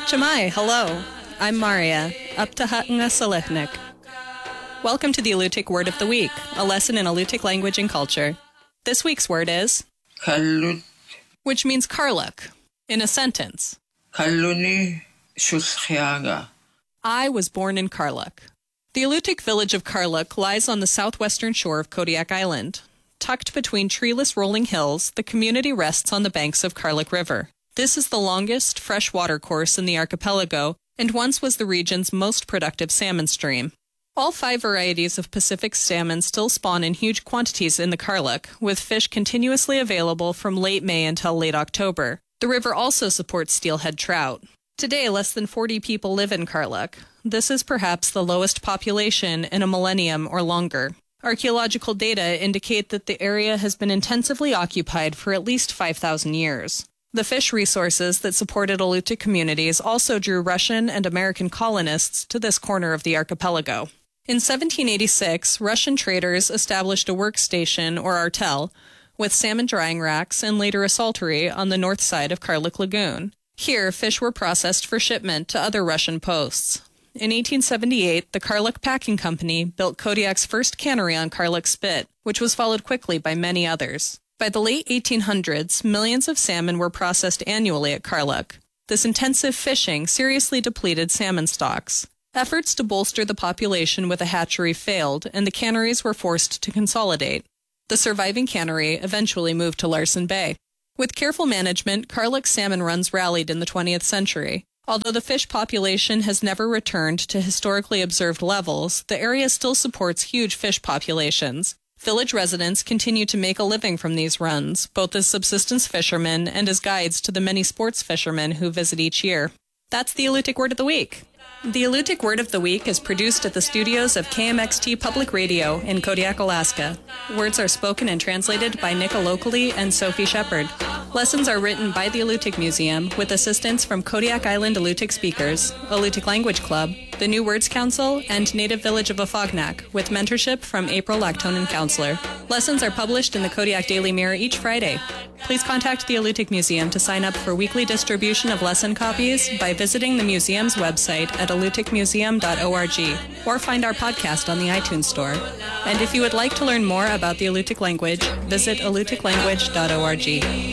Chamai, hello. I'm Maria, Uptahatna Salihnik. Welcome to the Alutiiq Word of the Week, a lesson in Alutiiq language and culture. This week's word is Kalut. Which means Karluk. In a sentence, Kaluni Shushiaga. I was born in Karluk. The Alutiiq village of Karluk lies on the southwestern shore of Kodiak Island. Tucked between treeless rolling hills, the community rests on the banks of Karluk River. This is the longest fresh water course in the archipelago and once was the region's most productive salmon stream. All 5 varieties of Pacific salmon still spawn in huge quantities in the Karluk, with fish continuously available from late May until late October. The river also supports steelhead trout. Today, less than 40 people live in Karluk. This is perhaps the lowest population in a millennium or longer. Archaeological data indicate that the area has been intensively occupied for at least 5,000 years. The fish resources that supported Alutiiq communities also drew Russian and American colonists to this corner of the archipelago. In 1786, Russian traders established a workstation, or artel, with salmon drying racks and later a saltery on the north side of Karluk Lagoon. Here, fish were processed for shipment to other Russian posts. In 1878, the Karluk Packing Company built Kodiak's first cannery on Karluk Spit, which was followed quickly by many others. By the late 1800s, millions of salmon were processed annually at Karluk. This intensive fishing seriously depleted salmon stocks. Efforts to bolster the population with a hatchery failed, and the canneries were forced to consolidate. The surviving cannery eventually moved to Larsen Bay. With careful management, Karluk salmon runs rallied in the 20th century. Although the fish population has never returned to historically observed levels, the area still supports huge fish populations. Village residents continue to make a living from these runs, both as subsistence fishermen and as guides to the many sports fishermen who visit each year. That's the Alutiiq Word of the Week. The Alutiiq Word of the Week is produced at the studios of KMXT Public Radio in Kodiak, Alaska. Words are spoken and translated by Nika Locally and Sophie Shepard. Lessons are written by the Alutiiq Museum with assistance from Kodiak Island Alutiiq Speakers, Alutiiq Language Club, the New Words Council, and Native Village of Afognak, with mentorship from April Lactonen Counselor. Lessons are published in the Kodiak Daily Mirror each Friday. Please contact the Alutiiq Museum to sign up for weekly distribution of lesson copies by visiting the museum's website at alutiiqmuseum.org or find our podcast on the iTunes Store. And if you would like to learn more about the Alutiiq language, visit alutiiqlanguage.org.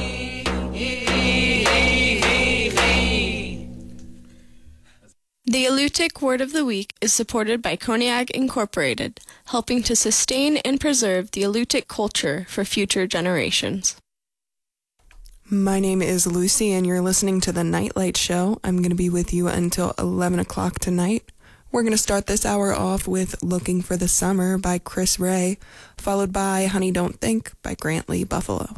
The Alutiiq Word of the Week is supported by Kodiak Incorporated, helping to sustain and preserve the Alutiiq culture for future generations. My name is Lucy, and you're listening to the Nightlight Show. I'm going to be with you until 11 o'clock tonight. We're going to start this hour off with Looking for the Summer by Chris Ray, followed by Honey Don't Think by Grant Lee Buffalo.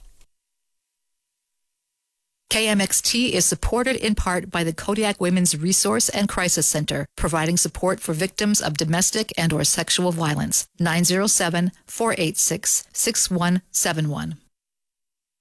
KMXT is supported in part by the Kodiak Women's Resource and Crisis Center, providing support for victims of domestic and/or sexual violence. 907-486-6171.